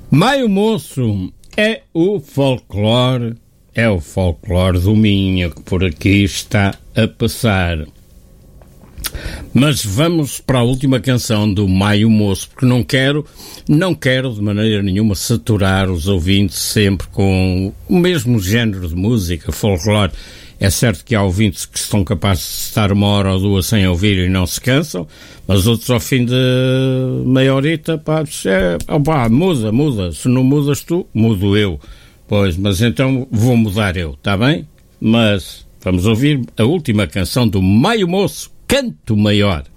Maio Moço é o folclore do Minho que por aqui está a passar. Mas vamos para a última canção do Maio Moço, porque não quero de maneira nenhuma saturar os ouvintes sempre com o mesmo género de música, folclore. É certo que há ouvintes que estão capazes de estar 1 hora ou 2 sem ouvir e não se cansam, mas outros ao fim de meia horita, muda. Se não mudas tu, mudo eu. Pois, mas então vou mudar eu, está bem? Mas vamos ouvir a última canção do Maio Moço, Canto Maior.